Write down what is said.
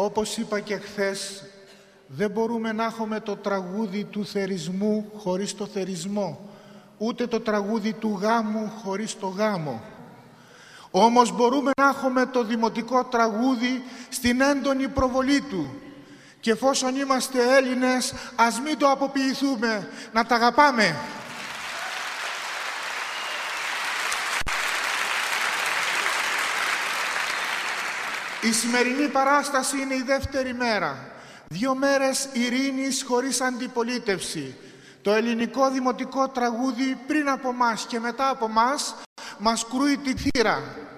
Όπως είπα και χθες, δεν μπορούμε να έχουμε το τραγούδι του θερισμού χωρίς το θερισμό, ούτε το τραγούδι του γάμου χωρίς το γάμο. Όμως μπορούμε να έχουμε το δημοτικό τραγούδι στην έντονη προβολή του. Και εφόσον είμαστε Έλληνες, ας μην το αποποιηθούμε, να τα αγαπάμε. Η σημερινή παράσταση είναι η δεύτερη μέρα. 2 μέρες ειρήνης χωρίς αντιπολίτευση. Το ελληνικό δημοτικό τραγούδι πριν από μας και μετά από μας μας κρούει τη θύρα.